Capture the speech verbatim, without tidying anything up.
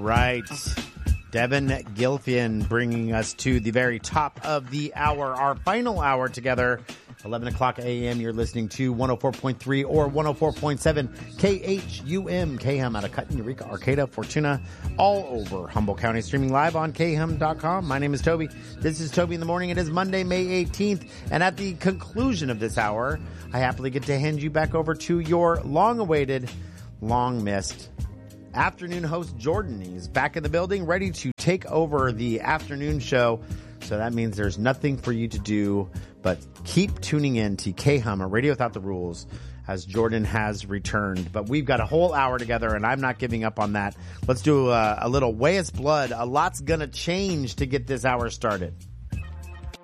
right. Devin Gilfian bringing us to the very top of the hour, our final hour together. eleven o'clock a.m. You're listening to one oh four point three or one oh four point seven K H U M. K H U M out of Cutten, Eureka, Arcata, Fortuna, all over Humboldt County. Streaming live on K H U M dot com. My name is Toby. This is Toby in the Morning. It is Monday, May eighteenth. And at the conclusion of this hour, I happily get to hand you back over to your long-awaited, long-missed afternoon host, Jordan. He's back in the building, ready to take over the afternoon show. So that means there's nothing for you to do but keep tuning in to K H U M, a radio without the rules, as Jordan has returned. But we've got a whole hour together, and I'm not giving up on that. Let's do a, a little Way Us Blood. A lot's going to change to get this hour started.